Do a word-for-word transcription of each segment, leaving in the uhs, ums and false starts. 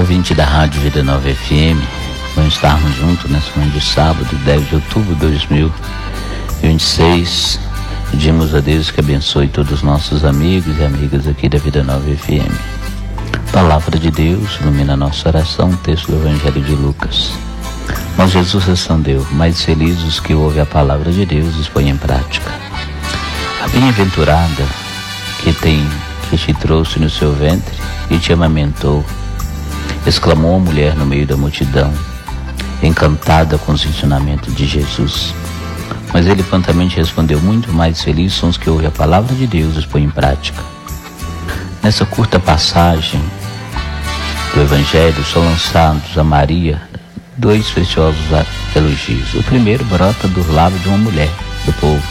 Ouvinte da Rádio Vida Nova F M, vamos estarmos juntos nessa manhã de sábado, dez de outubro de dois mil e vinte e seis. Pedimos a Deus que abençoe todos os nossos amigos e amigas aqui da Vida Nova F M. Palavra de Deus ilumina a nossa oração, texto do Evangelho de Lucas. Mas Jesus respondeu: mais felizes os que ouvem a palavra de Deus e põem em prática. A bem-aventurada que tem, que te trouxe no seu ventre e te amamentou, exclamou a mulher no meio da multidão, encantada com os ensinamentos de Jesus. Mas ele prontamente respondeu: muito mais felizes são os que ouvem a palavra de Deus e põem em prática. Nessa curta passagem do Evangelho são lançados a Maria dois preciosos elogios. O primeiro brota do lábio de uma mulher do povo.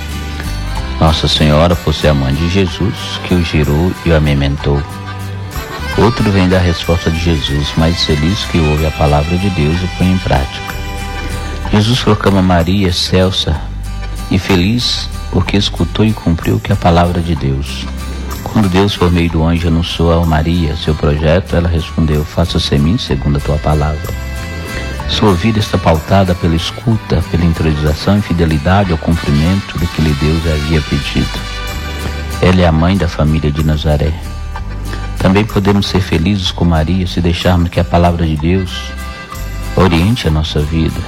Nossa Senhora, por ser a mãe de Jesus, que o gerou e o amamentou. Outro vem da resposta de Jesus: mais feliz que ouve a palavra de Deus e põe em prática. Jesus proclama Maria excelsa e feliz porque escutou e cumpriu que é a palavra de Deus. Quando Deus, por meio do anjo, anunciou a Maria seu projeto, ela respondeu: faça-se em mim segundo a tua palavra. Sua vida está pautada pela escuta, pela interiorização e fidelidade ao cumprimento do que lhe Deus havia pedido. Ela é a mãe da família de Nazaré. Também podemos ser felizes com Maria se deixarmos que a palavra de Deus oriente a nossa vida.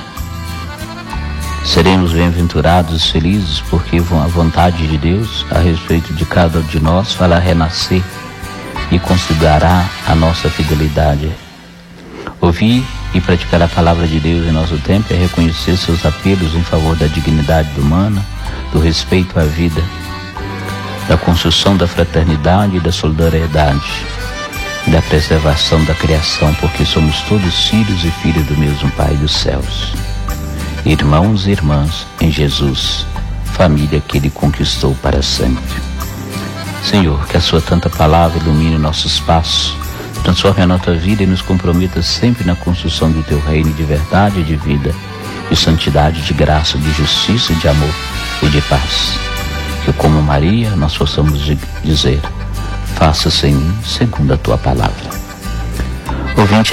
Seremos bem-aventurados e felizes porque a vontade de Deus a respeito de cada um de nós fará renascer e considerará a nossa fidelidade. Ouvir e praticar a palavra de Deus em nosso tempo é reconhecer seus apelos em favor da dignidade humana, do respeito à vida, da construção da fraternidade e da solidariedade, da preservação da criação, porque somos todos filhos e filhas do mesmo Pai dos céus. Irmãos e irmãs em Jesus, família que Ele conquistou para sempre. Senhor, que a sua tanta palavra ilumine nossos passos, transforme a nossa vida e nos comprometa sempre na construção do teu reino de verdade e de vida, de santidade, de graça, de justiça, de amor e de paz. Que como Maria nós possamos dizer: faça-se em mim segundo a tua palavra. Ouvinte